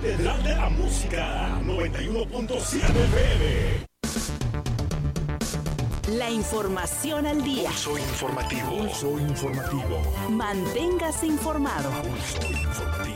Catedral de la Música 91.7 FM. La información al día. Pulso informativo. Pulso informativo. Manténgase informado. Pulso informativo.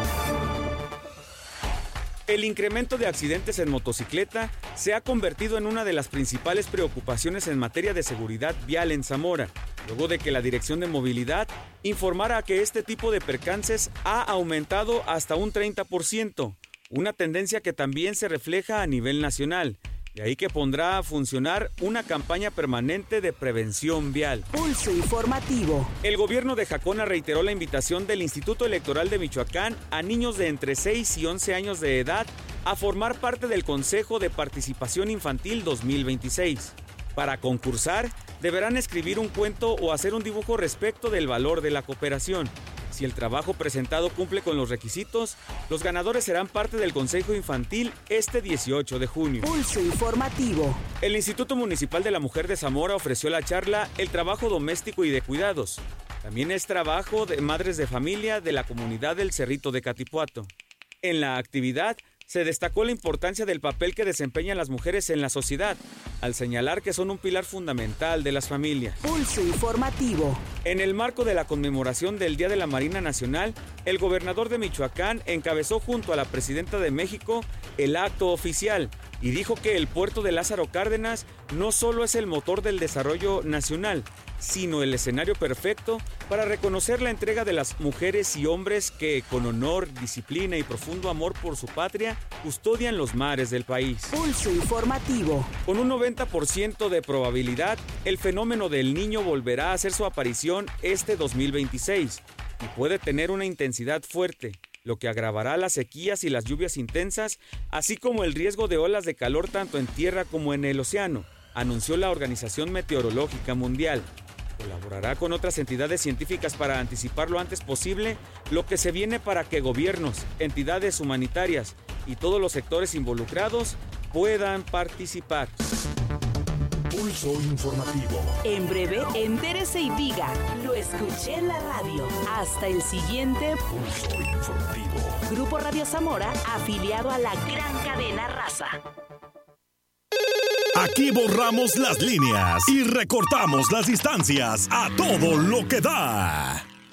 El incremento de accidentes en motocicleta se ha convertido en una de las principales preocupaciones en materia de seguridad vial en Zamora, luego de que la Dirección de Movilidad informara que este tipo de percances ha aumentado hasta un 30%, una tendencia que también se refleja a nivel nacional. De ahí que pondrá a funcionar una campaña permanente de prevención vial. Pulso informativo. El gobierno de Jacona reiteró la invitación del Instituto Electoral de Michoacán a niños de entre 6 y 11 años de edad a formar parte del Consejo de Participación Infantil 2026. Para concursar, deberán escribir un cuento o hacer un dibujo respecto del valor de la cooperación. Si el trabajo presentado cumple con los requisitos, los ganadores serán parte del Consejo Infantil este 18 de junio. Pulso informativo. El Instituto Municipal de la Mujer de Zamora ofreció la charla El trabajo doméstico y de cuidados. También es trabajo de madres de familia de la comunidad del Cerrito de Catipuato. En la actividad se destacó la importancia del papel que desempeñan las mujeres en la sociedad, al señalar que son un pilar fundamental de las familias. Pulso informativo. En el marco de la conmemoración del Día de la Marina Nacional, el gobernador de Michoacán encabezó junto a la presidenta de México el acto oficial y dijo que el puerto de Lázaro Cárdenas no solo es el motor del desarrollo nacional, sino el escenario perfecto para reconocer la entrega de las mujeres y hombres que, con honor, disciplina y profundo amor por su patria, custodian los mares del país. Pulso informativo. Con un 90% de probabilidad, el fenómeno del Niño volverá a hacer su aparición este 2026 y puede tener una intensidad fuerte, lo que agravará las sequías y las lluvias intensas, así como el riesgo de olas de calor tanto en tierra como en el océano, anunció la Organización Meteorológica Mundial. Colaborará con otras entidades científicas para anticipar lo antes posible lo que se viene para que gobiernos, entidades humanitarias y todos los sectores involucrados puedan participar. Pulso informativo. En breve, entérese y diga, lo escuché en la radio. Hasta el siguiente Pulso informativo. Grupo Radio Zamora, afiliado a la gran cadena Raza. Aquí borramos las líneas y recortamos las distancias a todo lo que da.